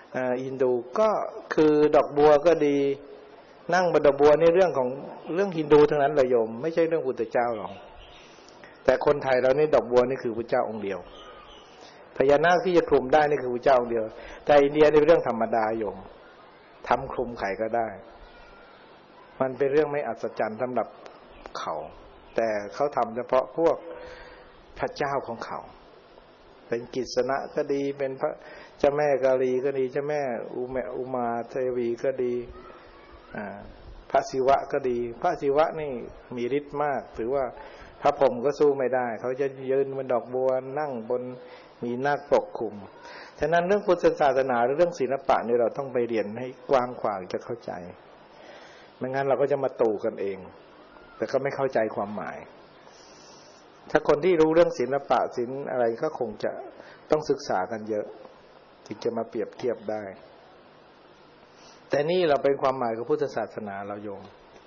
ฮินดูก็คือดอกบัวก็ดีนั่งบนดอกบัวนี่เรื่องของเรื่องฮินดูทั้งนั้นเลยโยมไม่ใช่เรื่องพุทธเจ้าหรอกแต่คนไทยเรานี่ดอกบัวนี่คือพระเจ้าองค์เดียวพญานาคที่จะคลุมได้นี่คือพระเจ้าองค์เดียวแต่อินเดียนี่เป็นเรื่องธรรมดาโยมทำคลุมไข่ก็ได้มันเป็นเรื่องไม่อัศจรรย์สำหรับเขาแต่เขาทำเฉพาะพวกพระเจ้าของเขาเป็นกิษณะก็ดีเป็นพระเจ้าแม่กาลีก็ดีเจ้าแม่อุมาเทวีก็ดีพระศิวะก็ดีพระศิวะนี่มีฤทธิ์มากถือว่าพระพรหมก็สู้ไม่ได้เขาจะยืนบนดอกบัวนั่งบนมีนาคปกคลุมฉะนั้นเรื่องพุทธศาสนาหรือเรื่องศิลปะนี่เราต้องไปเรียนให้กว้างขวางจะเข้าใจไม่งั้นเราก็จะมาตู่กันเองแต่ก็ไม่เข้าใจความหมายถ้าคนที่รู้เรื่องศิลปะศิลป์อะไรก็คงจะต้องศึกษากันเยอะถึงจะมาเปรียบเทียบได้แต่นี่เราเป็นความหมายของพุทธศาสนาเราโยม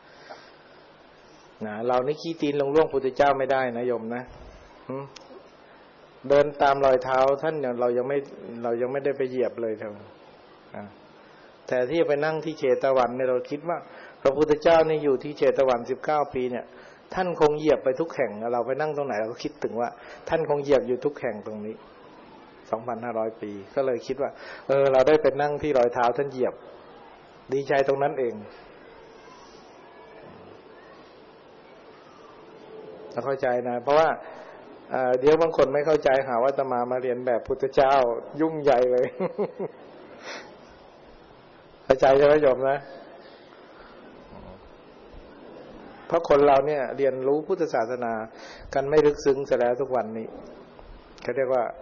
นะเรานี่ขี้ตีนลงล่วงพุทธเจ้าไม่ได้นะโยมนะเดินตามรอยเท้าท่านเรายังไม่ได้ไปเหยียบเลยเท่าแต่ที่ไปนั่งที่เชตวันเนี่ยเราคิดว่าพระพุทธเจ้านี่อยู่ที่เชตวัน19 ปีเนี่ยท่านคงเหยียบไปทุกแห่งเราไปนั่งตรงไหนเราก็คิดถึงว่าท่านคงเหยียบอยู่ทุกแห่งตรงนี้ 2,500 ปีก็เลยคิดว่าเราได้ไปนั่งที่รอยเท้าท่านเหยียบดีใจตรงนั้นเองเราเข้าใจนะเพราะว่าเดี๋ยวบางคนไม่เข้าใจหาว่าอาตมาเรียนแบบพุทธเจ้ายุ่งใหญ่เลยเข้าใจใช่ไหมโยมนะเพราะคนเราเนี่ยเรียนรู้พุทธศาสนากันไม่ลึกซึ้งเสียแล้วทุกวันนี้เขาเรียกว่า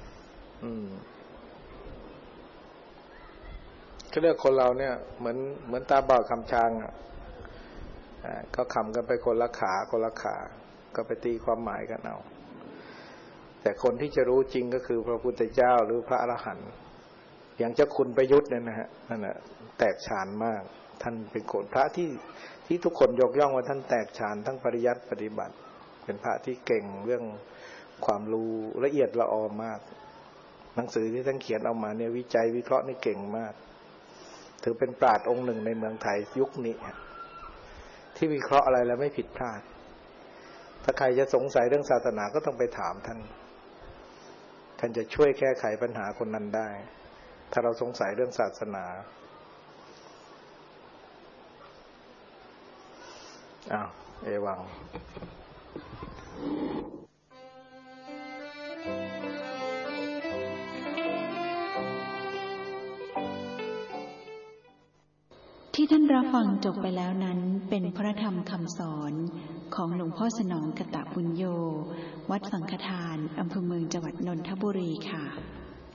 เขาเรียกคนเราเนี่ยเหมือนตาบอดคำช้างก็คำกันไปคนละขาก็ไปตีความหมายกันเอาแต่คนที่จะรู้จริงก็คือพระพุทธเจ้าหรือพระอรหันต์อย่างเจ้าคุณประยุทธ์เนี่ยนะฮะนั่นน่ะแตกฉานมากท่านเป็นคนพระที่ทุกคนยกย่องว่าท่านแตกฉานทั้งปริยัติปฏิบัติเป็นพระที่เก่งเรื่องความรู้ละเอียดละออมากหนังสือที่ท่านเขียนออกมาเนี่ยวิจัยวิเคราะห์นี่เก่งมากถือเป็นปราชญ์องค์หนึ่งในเมืองไทยยุคนี้ที่วิเคราะห์อะไรแล้วไม่ผิดพลาดถ้าใครจะสงสัยเรื่องศาสนาก็ต้องไปถามท่านจะช่วยแก้ไขปัญหาคนนั้นได้ถ้าเราสงสัยเรื่องศาสนาเอวังที่ท่านรับฟังจบไปแล้วนั้นเป็นพระธรรมคำสอนของหลวงพ่อสนองกตบุญโยวัดสังฆทานอำเภอเมืองจังหวัดนนทบุรีค่ะ